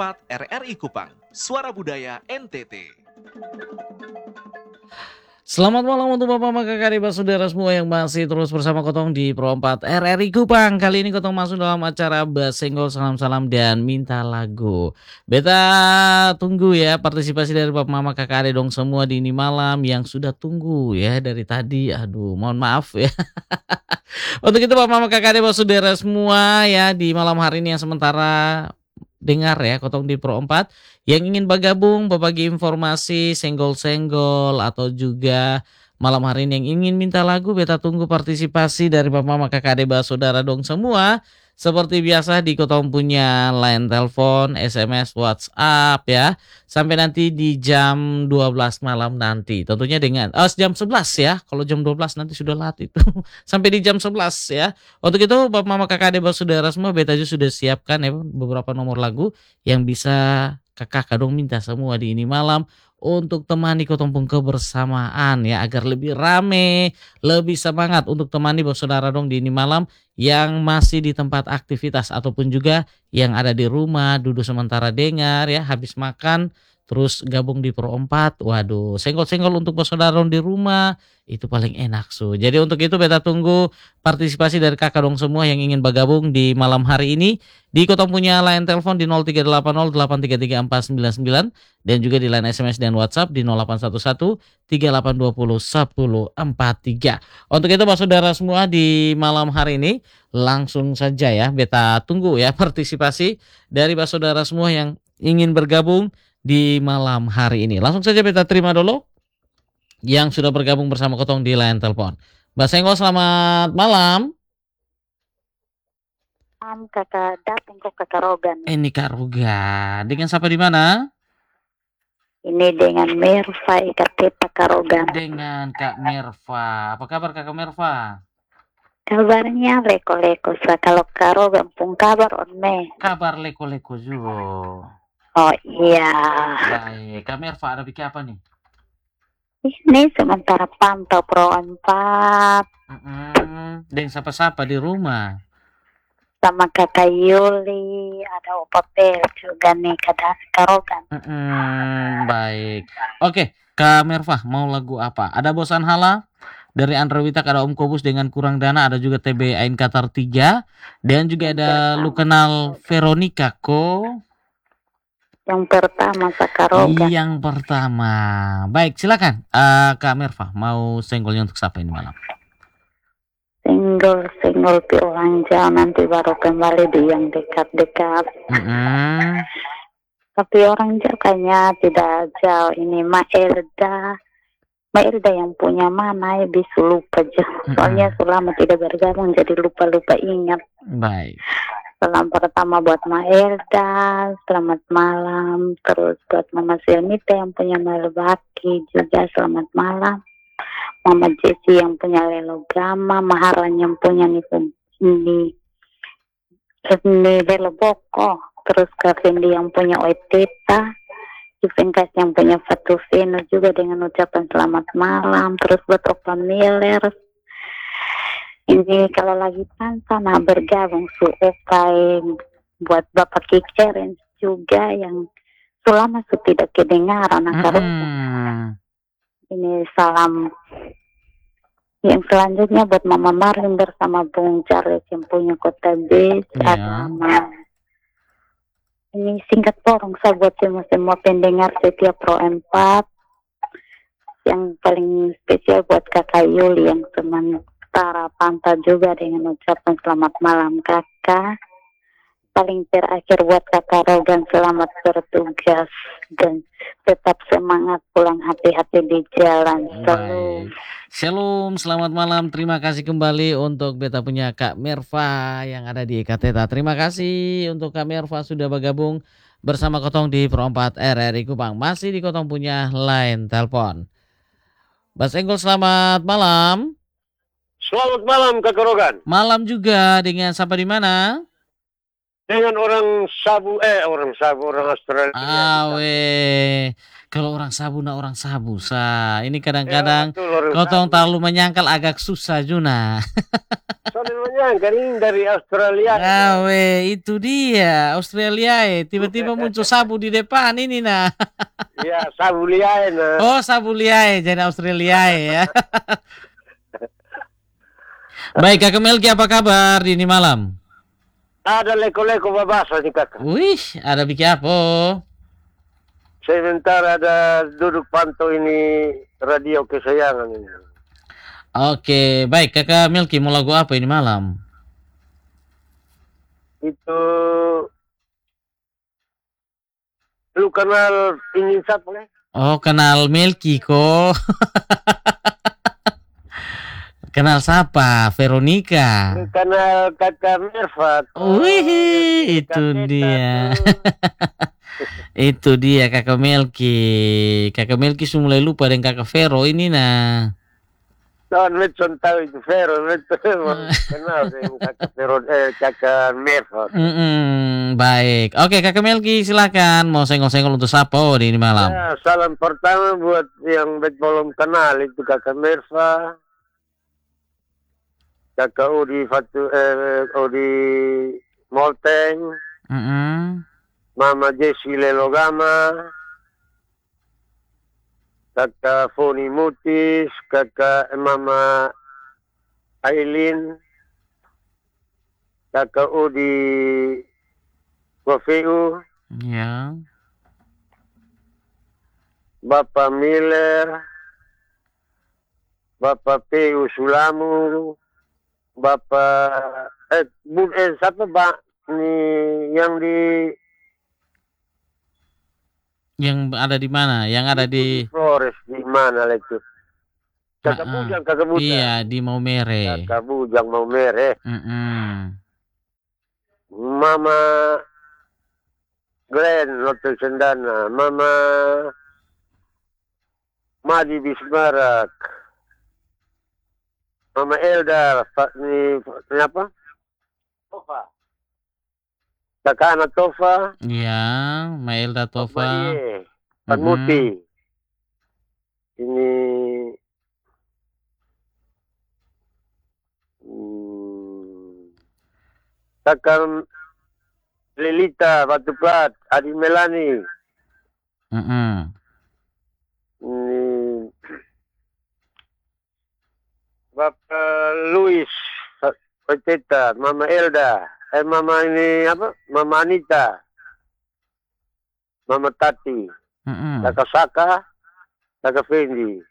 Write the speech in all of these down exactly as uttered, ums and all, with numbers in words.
empat R R I Kupang, Suara Budaya N T T. Selamat malam untuk Bapak Maka Kakak saudara semua yang masih terus bersama Kotong di Pro empat R R I Kupang. Kali ini Kotong masuk dalam acara Basenggol Salam-Salam dan Minta Lagu. Beta tunggu ya partisipasi dari Bapak Mama Kakak Ade dong semua di ini malam yang sudah tunggu ya dari tadi. Aduh mohon maaf ya. Untuk itu Bapak Mama Kakak Ade saudara semua ya di malam hari ini yang sementara dengar ya Kotong di Pro empat yang ingin bergabung berbagi informasi senggol-senggol atau juga malam hari ini yang ingin minta lagu, beta tunggu partisipasi dari Bapak Mama Kakak Ade saudara dong semua. Seperti biasa di Kotong punya line telepon, S M S, WhatsApp ya. Sampai nanti di jam dua belas malam nanti. Tentunya dengan oh, jam sebelas ya. Kalau jam dua belas nanti sudah lat itu. Sampai di jam sebelas ya. Untuk itu Bapak Mama Kakak Ade saudara semua beta juga sudah siapkan ya beberapa nomor lagu yang bisa kakak dong minta semua di ini malam untuk temani Kotong pun kebersamaan ya agar lebih rame, lebih semangat untuk temani saudara dong di ini malam yang masih di tempat aktivitas ataupun juga yang ada di rumah duduk sementara dengar ya habis makan terus gabung di Pro empat. Waduh, senggol-senggol untuk saudara dong di rumah itu paling enak so. Jadi untuk itu beta tunggu partisipasi dari kakak dong semua yang ingin bergabung di malam hari ini. Di Kotong punya line telepon di nol tiga delapan nol delapan tiga tiga empat sembilan sembilan dan juga di line S M S dan WhatsApp di nol delapan satu satu tiga delapan dua nol satu empat tiga. Untuk itu Pak saudara semua di malam hari ini langsung saja ya beta tunggu ya partisipasi dari Pak saudara semua yang ingin bergabung di malam hari ini. Langsung saja beta terima dulu yang sudah bergabung bersama Kotong di line telepon. Mbak Senggol selamat malam. Malam kakak datang kok kakak Rogan. Ini Kak Rogan. Dengan siapa di mana? Ini dengan Mirva Ikateta Kak Rogan. Dengan Kak Mirva. Apa kabar Kakak Mirva? Kabarnya leko-leko sa kalau Kak Rogan pun kabar on me. Kabar leko-leko juga. Oh iya. Baik, Kak Mirva ada bikin apa nih? Ini sementara pantau Pro empat. Mm-mm. Dan siapa-siapa di rumah? Sama kakak Yuli, ada Opa Pel juga nih Kak Rogan. Mm-mm. Baik. Oke, Kak Mirva mau lagu apa? Ada Bosan Hala dari Andra Witak, ada Om Kobus dengan Kurang Dana, ada juga T B Ain Qatar tiga dan juga ada Lu Kenal Veronica ko. Yang pertama Kak Rogan. Yang pertama. Baik, silakan. Uh, Kak Mirva mau senggolnya untuk siapa ini malam? Single-single pi orang jauh nanti baru kembali di yang dekat-dekat. Mm-hmm. Tapi orang jauh kayaknya tidak jauh. Ini Maelda. Maelda yang punya mana ya bisa lupa jauh. Soalnya selama tidak bergabung jadi lupa-lupa ingat. Baik. Salam pertama buat Maelda. Selamat malam. Terus buat Mama Silmita yang punya Melbaki juga selamat malam. Mama Jessie yang punya Lelogama, Maharan yang punya nih ini ini Leloboko, terus Kak Fendi yang punya Oeteta, Juventus yang punya Fatufino juga dengan ucapan selamat malam, terus buat Opa Miller. Ini kalau lagi tanpa nah bergabung su Opai buat Bapak Kikeren juga yang selama su tidak kedengaran anak mm-hmm. Ini salam yang selanjutnya buat Mama Marlin bersama Bung Charles yang punya Kota B. Yeah. Ada Mama. Ini singkat porong saya buat semua-semua pendengar setiap Pro empat. Yang paling spesial buat Kakak Yuli yang sementara pantau juga dengan ucapan selamat malam Kakak. Paling terakhir buat Kakak Rogan selamat bertugas dan tetap semangat pulang hati-hati di jalan. Baik. Shalom, selamat malam. Terima kasih kembali untuk beta punya Kak Mirva yang ada di Ikateta. Terima kasih untuk Kak Mirva sudah bergabung bersama Kotong di Pro empat R R I Kupang. Masih di Kotong punya line telepon. Bas Enggol selamat malam. Selamat malam Kakak Rogan. Malam juga dengan siapa di mana? Dengan orang Sabu, eh orang Sabu, orang Australia. Awe, kalau orang Sabu na orang Sabu sa. Ini kadang-kadang ya, Kotong terlalu menyangkal agak susah Juna. Soalnya Bukan, kan ini dari Australia. Awe, itu dia Australia eh. Tiba-tiba muncul sabu di depan ini nah. Ya, Sabuliae nah. Oh, Sabuliae jadi Australia ya. Baik, Kakak Melki apa kabar di ini malam? Ada leko-leko babasa nih kakak. Wih, ada bikin apa? Sebentar ada duduk pantau ini radio kesayangan ini. Oke, baik Kakak Melki mau lagu apa ini malam? Itu lu kenal ini siapa ya? Oh, kenal Melki kok. Kenal siapa? Veronica. Lu kenal kakak Merva. Wih, itu dia. Itu dia Kakak Melki. Kakak Melki sudah mulai lupa dengan Kakak Vero ini nah. Tahun Metson tahu itu Vero, Metson kenal dengan kakak Vero, eh kakak Merva. Mm-mm, baik. Oke Kakak Melki silakan mau senggol-senggol untuk siapa di ini malam. Ya, salam pertama buat yang belum kenal itu kakak Merva. Kakak Udi Fatu, eh, Udi Molteng, Mm-mm. Mama Jessie Lelogama, kakak Foni Mutis, kakak Mama Aileen, kakak Udi Wafeu, Ya. Bapak Miller, Bapak Peu Sulamu, Bapak eh, bu, eh siapa Pak nih yang di Yang ada di mana? Yang ada di Flores di mana lah itu? Kakak Ah, ah. Bujang, kakak Bujang. Iya, di Maumere. Kakak Bujang mau mereh. Mm-mm. Mama Glenn Lotel Sendana, Mama Madi Bismarak, Mama Elda, Pak ni, ni apa? Tofa. Kakak anak Tofa. Iya, Maelda Tova. Iya, Pak Muti. Ini hmm, kakak Lelita Batu Plat, Adi Melani. Mm-mm. Ini Bapak Luis Peteta, Mama Elda, eh Mama ini apa? Mama Anita, Mama Tati, Mm-mm. Kakak Saka, Kakak Fendi,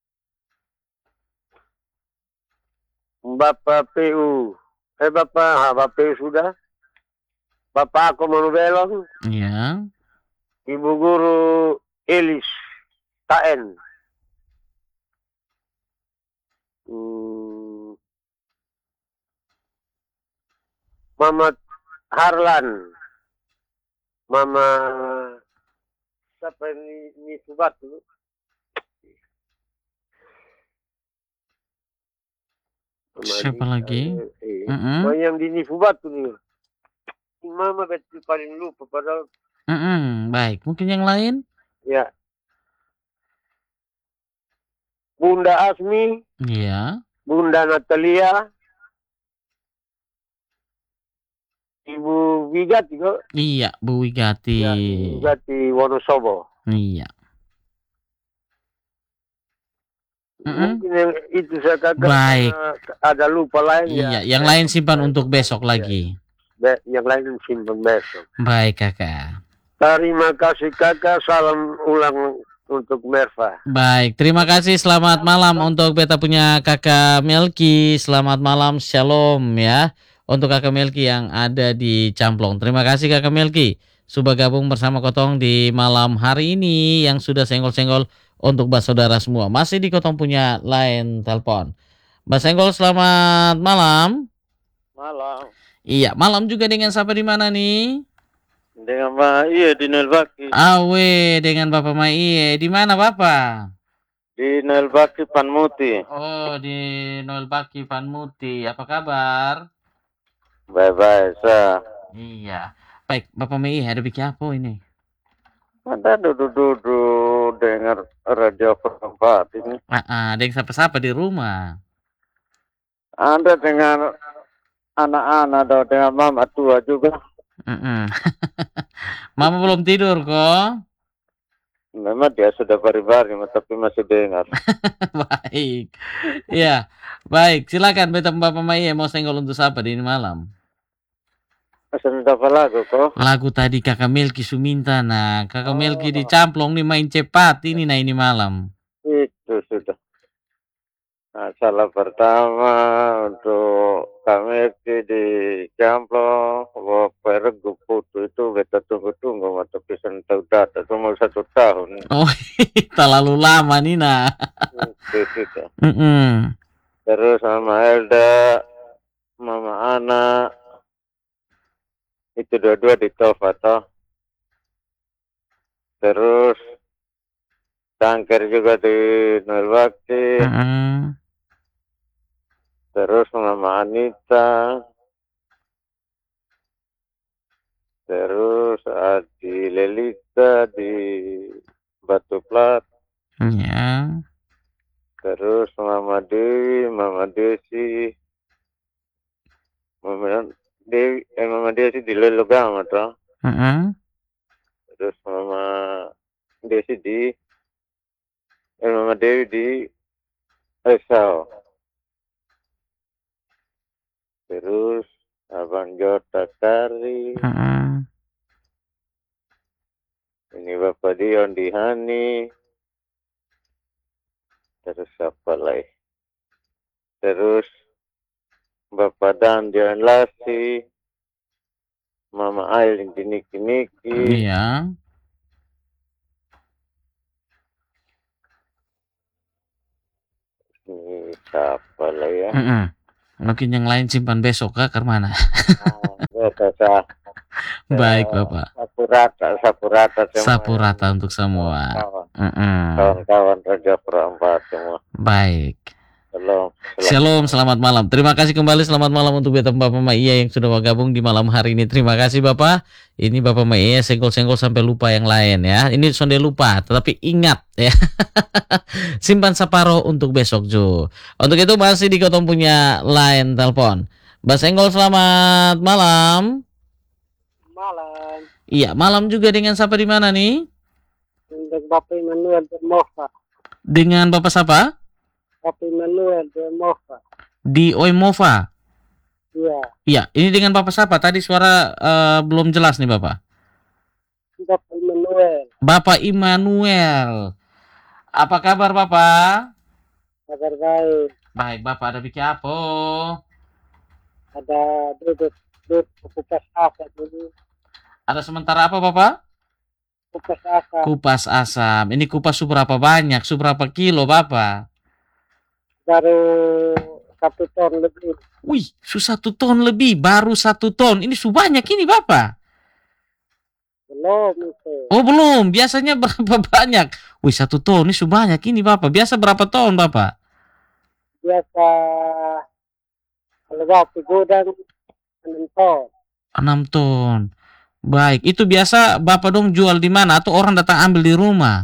Bapak P U, eh Bapak, ah, Bapak P U sudah, Bapak aku Manubelong, Iya. Ibu Guru Elis, K N. Hmm, Mama Harlan, Mama siapa ini ini Subatu? Mama Siapa Adita, lagi? eh, Mm-mm. oh, yang di Nifubatu nih. Mama betul paling lupa padahal Mm-mm. Baik, mungkin yang lain? ya. Bunda Asmi, Iya. Bunda Natalia, Ibu Wigati kok. Iya, Bu Wigati. Ya, Ibu Wigati Wonosobo. Iya. Mm-mm. Mungkin yang itu saya katakan Baik. ada lupa lain Iya, ya. yang lain simpan untuk besok lagi. Be- yang lain simpan besok. Baik, Kakak. Terima kasih kakak, salam ulang untuk Merva. Baik, terima kasih. Selamat malam untuk beta punya Kakak Melki. Selamat malam, shalom ya. Untuk Kakak Melki yang ada di Camplong. Terima kasih Kakak Melki sudah gabung bersama Kotong di malam hari ini yang sudah senggol-senggol untuk Mbak saudara semua. Masih di Kotong punya line telepon. Mbak Senggol, selamat malam. Malam. Iya, malam juga dengan siapa di mana nih? Dengan Mbak Iya di Nelbaki. Awe, dengan Bapak Maiye. Di mana Bapak? Di Nelbaki Panmuti. Oh, di Noel Baki Panmuti. Apa kabar? Bye-bye, sa. Iya. Baik, Bapak Maiye, ada bikin apa ini? Ada duduk-duduk dengar radio perempat ini. Ah, ah, ada yang sapa-sapa di rumah. Anda dengar anak-anak do dengan mama tua juga. Mm-mm. Mama belum tidur kok. Memang dia sudah baring-baring tapi masih dengar. Baik. Ya, baik. Silakan beta Bapak Maya mau senggol untuk siapa di ini malam? Pesan apa lagu kok? Lagu tadi Kakak Melki Suminta. Nah, Kakak Oh. Melki dicamplong nih main cepat ini nah ini malam. Itu sudah. Nah, salah pertama untuk kami di Camplong, Bapak Regu Putu itu beta tunggu-tunggu tapi tahu data cuma satu tahun. Oh, terlalu lama nih nah. Itu sudah. Mm-mm. Terus Mama Elda, Mama Ana, itu dua-dua di Tova toh. Terus Tangker juga di Nol Bakti. Mm-mm. Terus Mama Anita. Terus Adi Lelita di Batu Plat. Ya. Terus Mama Dewi, Mama Desi. Mama Dewi, eh Mama Desi di Lelogama toh. Mm-mm. Terus Mama Desi di eh Mama Dewi di Esau. Terus Abang Jota Kari. Mm-mm. Ini Bapak Dion di Hani. Terus siapa lagi? Terus Bapak Dan Dion Lasi. Mama Ailin di Niki Niki. Iya. Ini siapa lagi ya? Mm-mm. Mungkin yang lain simpan besok kah ke mana? Biasa sah. Baik Bapak. Sapu rata, sapu rata semua. Sapu rata untuk semua. Kawan- Mm-mm. Kawan-kawan Raja Perempat semua. Baik. Shalom. Shalom, selamat malam. Terima kasih kembali, selamat malam untuk beta Bapak Maia yang sudah bergabung di malam hari ini. Terima kasih Bapak. Ini Bapak Maia senggol-senggol sampai lupa yang lain ya. Ini sonde lupa, tetapi ingat ya. Simpan separuh untuk besok Jo. Untuk itu masih di Kotong punya line telepon. Mbak Senggol selamat malam. Malam, Iya, malam juga dengan siapa di mana nih? dengan Bapak Immanuel Dermova. Dengan Bapak siapa? Bapak Immanuel Dermova. Di Oimova. Iya, Iya, ini dengan Bapak siapa? Tadi suara eh, belum jelas nih Bapak. Bapak Immanuel. Bapak Immanuel. Apa kabar Bapak? Kabar baik. Baik, Bapak ada bikin apa? Ada duduk duduk kupas asap dulu. Ada sementara apa Bapak? Kupas asap Kupas asam. Ini kupas seberapa banyak? Seberapa kilo Bapak? baru satu ton lebih. Wih, su satu ton lebih. Baru satu ton. Ini su banyak ini Bapak. Belum itu. Oh belum. Biasanya berapa banyak? Wih, satu ton. Ini su banyak ini Bapak. Biasa berapa ton Bapak? Biasa kalau waktu gudang enam ton. enam ton. Baik. Itu biasa Bapak dong jual di mana? Atau orang datang ambil di rumah?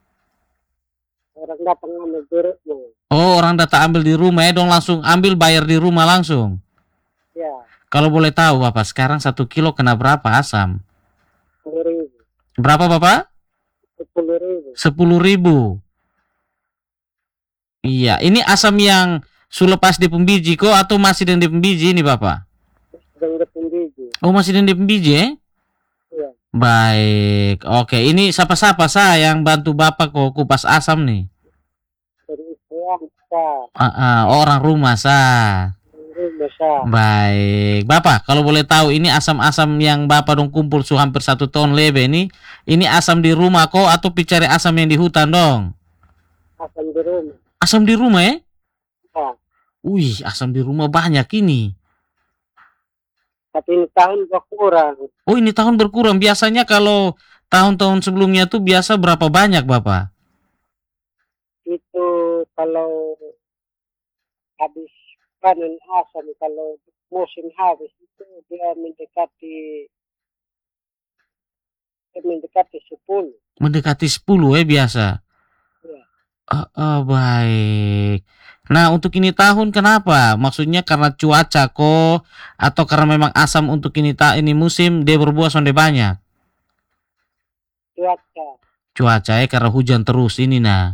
Orang datang ambil jeruknya. Oh, orang datang ambil di rumah ya dong langsung ambil bayar di rumah langsung. Ya, Kalau boleh tahu Bapak, sekarang satu kilo kena berapa asam? sepuluh ribu. Berapa Bapak? Sepuluh ribu. Sepuluh ribu. Iya, ini asam yang sudah lepas di pembiji kok atau masih di pembiji ini Bapak? Sedang depan biji. Oh, masih di pembiji eh? Iya. Baik, oke. Ini siapa-siapa saya yang bantu Bapak kok kupas asam nih? Dari Islam besar. Ah, ah, orang rumah saya. Dari besar. Baik, Bapak, kalau boleh tahu ini asam-asam yang Bapak dong kumpul su hampir satu ton lebih ini, ini asam di rumah kok atau cari asam yang di hutan dong? Asam di rumah. Asam di rumah eh? Ya. Wih, asam di rumah banyak ini. Tapi ini tahun berkurang. Oh, ini tahun berkurang. Biasanya kalau tahun-tahun sebelumnya tuh biasa berapa banyak, Bapak? Itu kalau habis panen asam, kalau musim habis itu dia mendekati dia mendekati sepuluh. Mendekati sepuluh eh biasa. Ya. Ah, ah, baik. Nah, untuk ini tahun kenapa? Maksudnya karena cuaca kok atau karena memang asam untuk ini ta ini musim dia berbuah sonde banyak? cuaca. Cuaca ya karena hujan terus ini nah.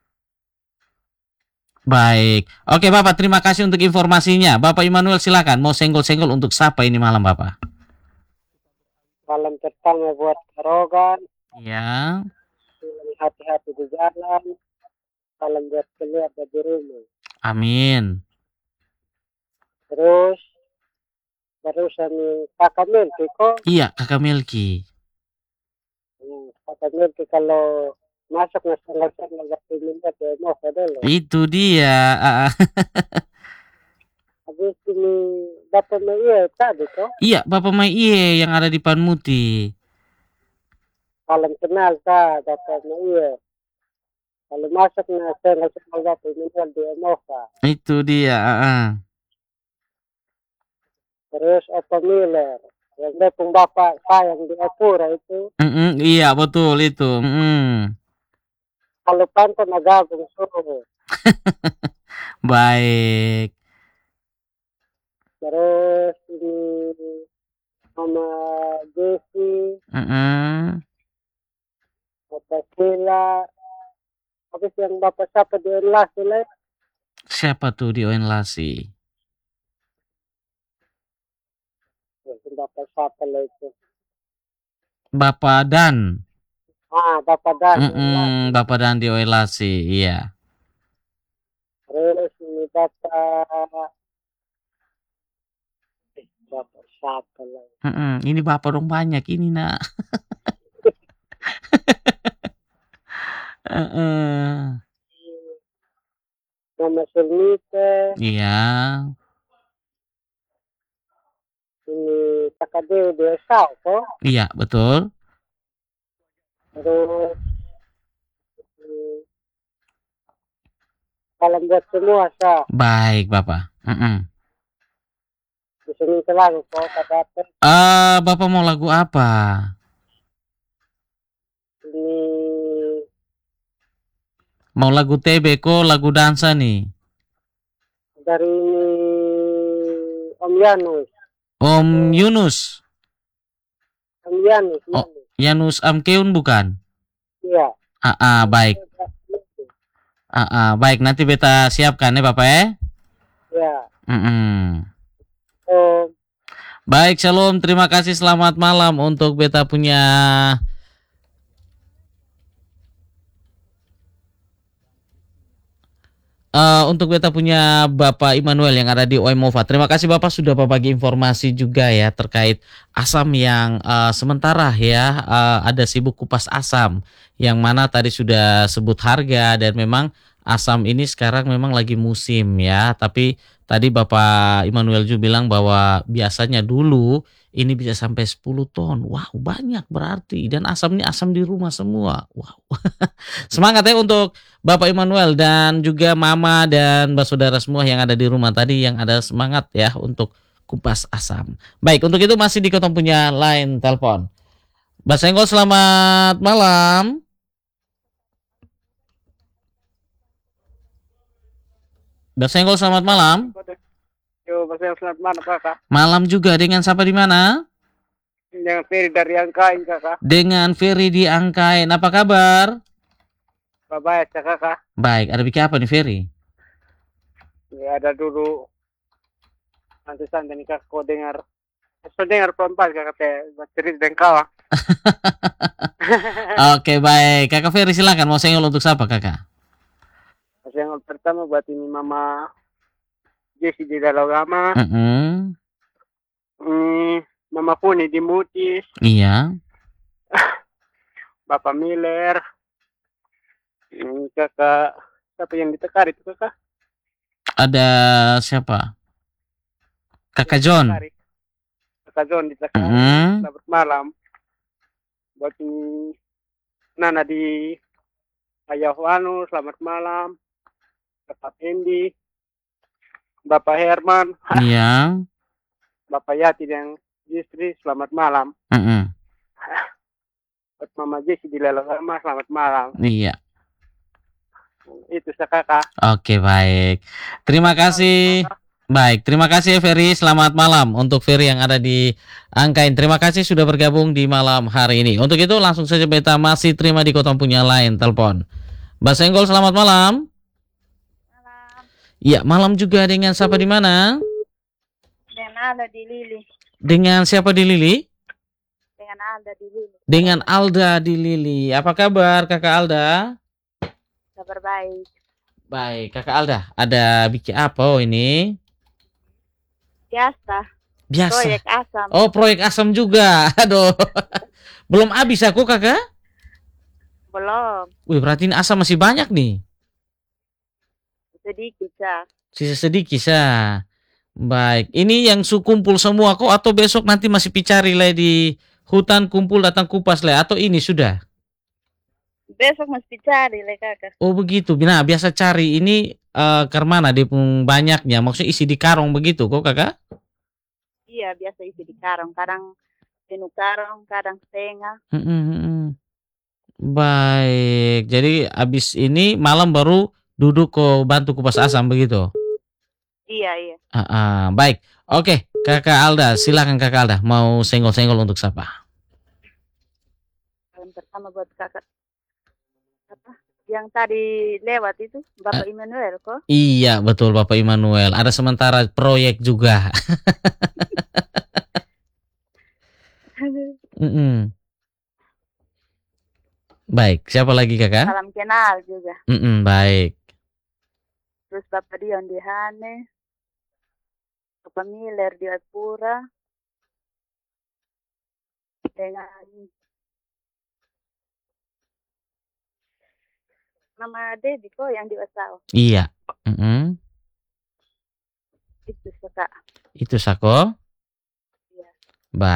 Baik. Oke, Bapak, terima kasih untuk informasinya. Bapak Immanuel silakan mau senggol-senggol untuk siapa ini malam, Bapak? Malam pertama buat Karogan, Ya. bilang hati-hati di jalan. Salam buat keluarga di rumah. Amin. Terus barusan yang kakak Melki kok. Iya, Kakak Melki. Hmm, kakak Melki kalau masuk nggak setengah-setengah waktu minta ke Nova dulu. Itu dia. Ah, ah. Habis ini dapat iya tadi kok. Iya, Bapak Mai Iye yang ada di Panmuti. Salam kenal kak dapat iya. Kalau masuk nggak setengah-setengah waktu minta di Nova. Itu dia. Ah, ah. Terus Opa Miller. Yang dukung bapak sayang di Apura itu. Mm-mm, iya, betul itu. Mm. Kalau pantai nagabung suruh. Baik. Terus ini Mama Jesse, Mm-mm. Bapak Sila, habis yang Bapak siapa di Enlas lah, Siapa tuh di Oenlasi? yang Bapak siapa lah itu. Bapak Dan. Ah, Bapak Dan. Mm-mm, Bapak Dan di Oenlasi, iya. Terus ini Bapak, eh, Bapak siapa lah. Mm-mm, ini Bapak dong banyak ini nak. Uh-uh. Mama Sulmite, Iya. ini Kakak Dewi di Esau kok. Iya, betul. Terus ini, salam buat semua sah. Baik, Bapak. Mm-mm. Di sini selalu kok Kak Eh, Bapak mau lagu apa? ini Mau lagu T B kok lagu dansa nih? dari Om Yanus. Om Yunus. Om Yanus. Oh. Yanus. Yanus Amkeun bukan? Iya. Ah, ah, baik. Ah, ah, baik. Nanti beta siapkan ya, Bapak ya. Ya. Mm-mm. Oh, Baik, Shalom. Terima kasih. Selamat malam untuk beta punya Uh, untuk beta punya Bapak Immanuel yang ada di Oemova. Terima kasih Bapak sudah berbagi informasi juga ya terkait asam yang uh, sementara ya uh, ada sibuk kupas asam yang mana tadi sudah sebut harga dan memang asam ini sekarang memang lagi musim ya. Tapi tadi Bapak Immanuel juga bilang bahwa biasanya dulu ini bisa sampai sepuluh ton. Wow, banyak berarti. Dan asam ini asam di rumah semua. Wow. Semangat ya untuk Bapak Immanuel dan juga Mama dan Mbak saudara semua yang ada di rumah tadi yang ada semangat ya untuk kupas asam. Baik, untuk itu masih di Kotong punya line telepon. Mbak Senggol, selamat malam. Mbak Senggol, selamat malam. yo, Mas selamat malam kakak. Malam juga dengan siapa di mana? Dengan Ferry dari Angkain kakak. Dengan Ferry di Angkain. Apa kabar? Bye-bye kakak. Baik, ada bikin apa nih Ferry? Ya, ada dulu. Nanti santai nih kakak kau dengar. Saya dengar perempat kakak teh. Cerita dengan kau. Oke, baik. Kakak Ferry silakan mau senggol untuk siapa kakak? Mas yang pertama buat ini Mama Jesse di Dalogama. Mm-mm. Hmm, Mama Puni di Mutis. Iya. Bapak Miller. Hmm, kakak siapa yang ditekar itu kakak? Ada siapa? Kakak John. Kakak John ditekar. Mm-hmm. Selamat malam. Buat ini Nana di Ayahwanu, selamat malam. Bapak Endi, Bapak Herman, Iya. Bapak Yati dan istri, selamat malam. Mm-mm. Buat Mama Jesse di Lelogama, selamat malam. Iya. Itu sa kakak. Oke, baik. Terima kasih. Baik, terima kasih Ferry. Selamat malam untuk Ferry yang ada di Angkain. Terima kasih sudah bergabung di malam hari ini. Untuk itu langsung saja beta masih terima di kotong punya lain telepon. Mbak Senggol, selamat malam. Malam. Iya, malam juga dengan siapa di mana? Dengan Alda di Lili. Dengan siapa di Lili? Dengan Alda di Lili. Dengan Alda di Lili. Apa kabar Kakak Alda? Kabar baik. Baik, Kakak Alda. Ada bikin apa oh ini? Biasa. Biasa. Proyek asam. Oh, proyek asam juga. Aduh. Belum habis aku, Kakak? Belum. Wih, berarti ini asam masih banyak nih. Sedikit ya. Sisa sedikit ya. Baik, ini yang su kumpul semua kok atau besok nanti masih picari le di hutan kumpul datang kupas le atau ini sudah? Besok mesti cari le kakak. Oh begitu. Nah, biasa cari ini eh ke mana di pung banyaknya? Maksudnya isi di karung begitu kok Kakak? Iya biasa isi di karung. Kadang penuh karung, kadang setengah. Mm, mm, mm. Baik, jadi abis ini malam baru duduk kok bantu kupas asam begitu? Iya iya. Ah, ah, baik, oke Kakak Alda, silakan Kakak Alda mau senggol-senggol untuk siapa? Yang pertama buat kakak. Apa? Yang tadi lewat itu Bapak Immanuel kok. Iya betul Bapak Immanuel. Ada sementara proyek juga. Mm-mm. Baik, siapa lagi Kakak? Salam kenal juga. Mm-mm, baik. Terus Bapak Dion di Hane. Bapak Miller di Apura. Dengan Mama Debbie kok yang di Wasau. Iya. Mm-mm. Itu suka. Itu Sako.